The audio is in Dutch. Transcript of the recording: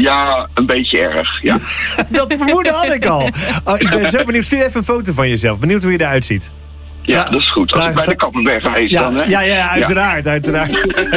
Ja, een beetje erg, ja. Dat vermoeden had ik al. Oh, ik ben zo benieuwd. Stuur even een foto van jezelf. Benieuwd hoe je eruit ziet. Ja, dat is goed. Als ik bij de kapper ben geweest dan, hè? Ja, uiteraard.